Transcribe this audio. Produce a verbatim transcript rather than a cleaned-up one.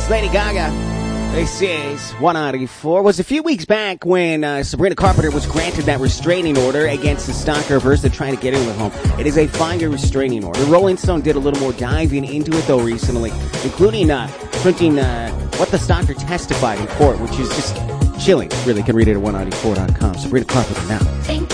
It's Lady Gaga. This is one ninety-four. It was a few weeks back when uh, Sabrina Carpenter was granted that restraining order against the stalker of hers that tried to get into her home. It is a five-year restraining order. Rolling Stone did a little more diving into it, though, recently, including uh, printing uh, what the stalker testified in court, which is just chilling. Really, can read it at one ninety-four dot com. Sabrina Carpenter now. Think